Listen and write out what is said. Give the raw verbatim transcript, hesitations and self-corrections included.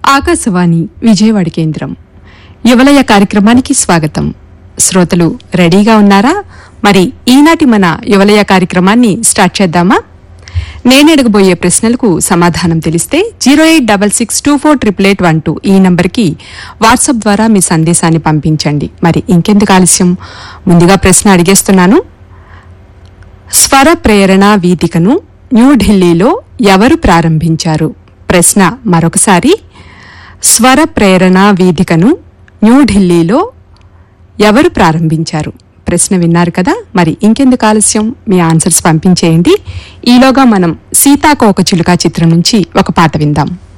ఆకాశవాణి విజయవాడ కేంద్రం యువలయ కార్యక్రమానికి స్వాగతం. శ్రోతలు రెడీగా ఉన్నారా? మరి ఈనాటి మన యువలయ కార్యక్రమాన్ని స్టార్ట్ చేద్దామా? నేనెడగబోయే ప్రశ్నలకు సమాధానం తెలిస్తే zero eight double six two four triple eight one two ఈ నంబర్కి వాట్సాప్ ద్వారా మీ సందేశాన్ని పంపించండి. మరి ఇంకెందుకు ఆలస్యం, ముందుగా ప్రశ్న అడిగేస్తున్నాను. స్వర ప్రేరణ వేదికను న్యూఢిల్లీలో ఎవరు ప్రారంభించారు? ప్రశ్న మరొకసారి, స్వర ప్రేరణ వేదికను న్యూఢిల్లీలో ఎవరు ప్రారంభించారు? ప్రశ్న విన్నారు కదా. మరి ఇంకెందుకు ఆలస్యం, మీ ఆన్సర్స్ పంపించేయండి. ఈలోగా మనం సీతాకోక చిలుక చిత్రం నుంచి ఒక పాట విందాం.